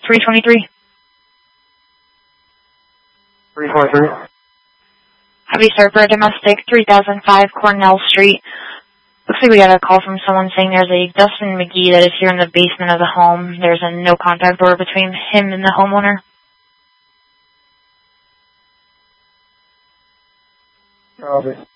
323. 323. Have you served for a domestic, 3005 Cornell Street. Looks like we got a call from someone saying there's a Dustin McGee that is here in the basement of the home. There's a no contact order between him and the homeowner. Copy.